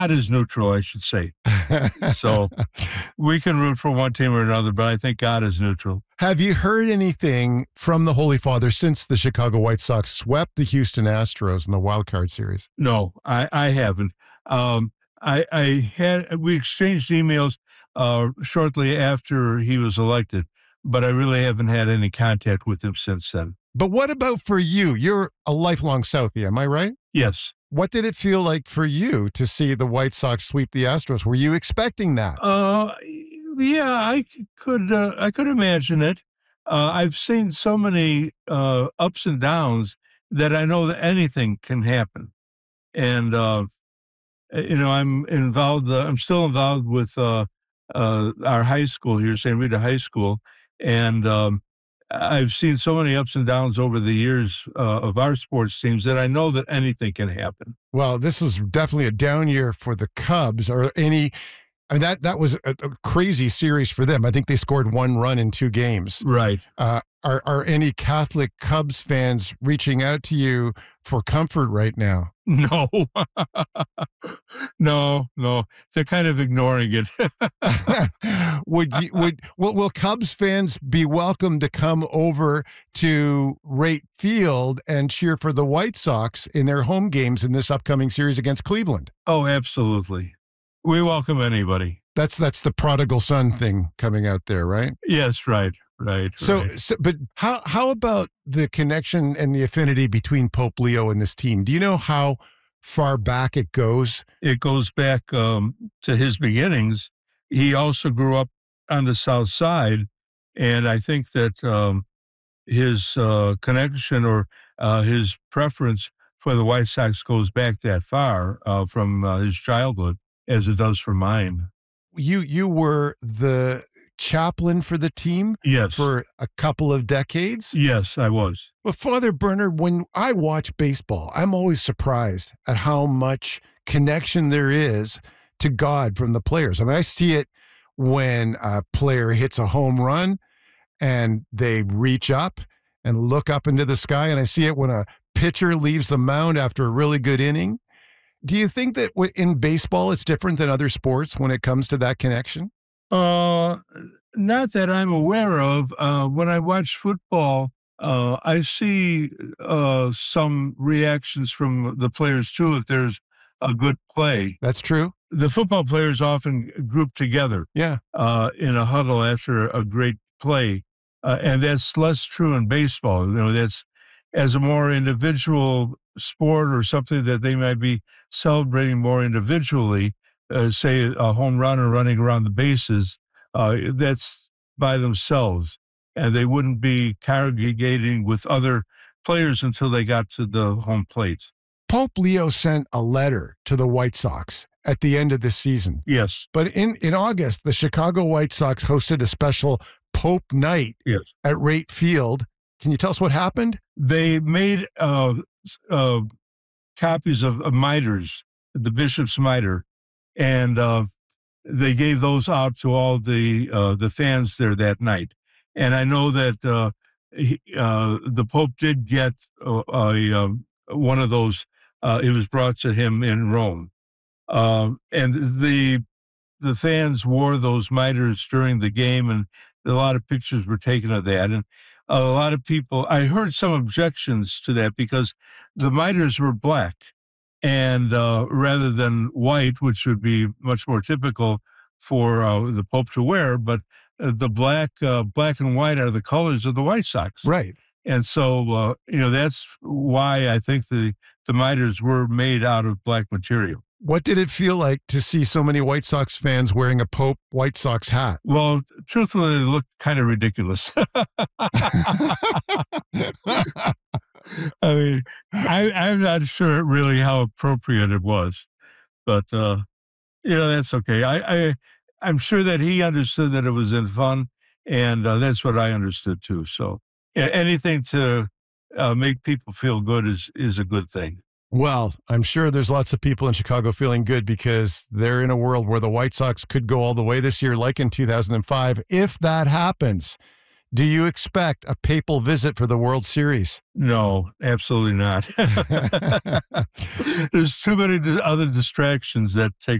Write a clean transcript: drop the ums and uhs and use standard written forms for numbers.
is neutral, I should say. So we can root for one team or another, but I think God is neutral. Have you heard anything from the Holy Father since the Chicago White Sox swept the Houston Astros in the wild card series? No, I haven't. We exchanged emails shortly after he was elected, but I really haven't had any contact with him since then. But what about for you? You're a lifelong Southie, am I right? Yes. What did it feel like for you to see the White Sox sweep the Astros? Were you expecting that? Yeah, I could imagine it. I've seen so many ups and downs that I know that anything can happen. And, I'm still involved with our high school here, St. Rita High School. And I've seen so many ups and downs over the years of our sports teams that I know that anything can happen. Well, this was definitely a down year for the Cubs. That was a crazy series for them. I think they scored 1 run in 2 games. Right. Are any Catholic Cubs fans reaching out to you for comfort right now? No. No. They're kind of ignoring it. Will Cubs fans be welcome to come over to Wright Field and cheer for the White Sox in their home games in this upcoming series against Cleveland? Oh, absolutely. We welcome anybody. That's the prodigal son thing coming out there, right? Yes, right. So, but how about the connection and the affinity between Pope Leo and this team? Do you know how far back it goes? It goes back to his beginnings. He also grew up on the South Side, and I think that his connection or his preference for the White Sox goes back that far from his childhood, as it does for mine. You were the chaplain for the team? Yes. For a couple of decades? Yes, I was. Well, Father Bernard, when I watch baseball, I'm always surprised at how much connection there is to God from the players. I mean, I see it when a player hits a home run and they reach up and look up into the sky, and I see it when a pitcher leaves the mound after a really good inning. Do you think that in baseball it's different than other sports when it comes to that connection? Not that I'm aware of. When I watch football, I see some reactions from the players too if there's a good play. That's true. The football players often group together in a huddle after a great play, and that's less true in baseball. That's as a more individual sport or something that they might be celebrating more individually. Say a home runner running around the bases, that's by themselves, and they wouldn't be congregating with other players until they got to the home plate. Pope Leo sent a letter to the White Sox at the end of the season. Yes. But in August, the Chicago White Sox hosted a special Pope night at Wright Field. Can you tell us what happened? They made copies of miters, the bishop's mitre, and they gave those out to all the fans there that night. And I know that the Pope did get one of those. It was brought to him in Rome, and the fans wore those miters during the game, and a lot of pictures were taken of that. And a lot of people, I heard some objections to that because the miters were black. And rather than white, which would be much more typical for the Pope to wear, but the black and white are the colors of the White Sox. Right. And so, that's why I think the miters were made out of black material. What did it feel like to see so many White Sox fans wearing a Pope White Sox hat? Well, truthfully, it looked kind of ridiculous. I mean, I'm not sure really how appropriate it was, but, that's okay. I'm sure that he understood that it was in fun, and that's what I understood too. So anything to make people feel good is a good thing. Well, I'm sure there's lots of people in Chicago feeling good because they're in a world where the White Sox could go all the way this year, like in 2005. If that happens, Do you expect a papal visit for the World Series? No, absolutely not. There's too many other distractions that take